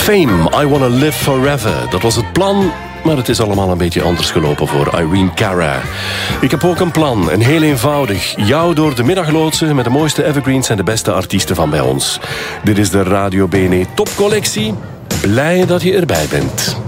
Fame, I Wanna Live Forever. Dat was het plan, maar het is allemaal een beetje anders gelopen voor Irene Cara. Ik heb ook een plan, en heel eenvoudig. Jou door de middag loodsen met de mooiste evergreens en de beste artiesten van bij ons. Dit is de Radio BNE Topcollectie. Blij dat je erbij bent.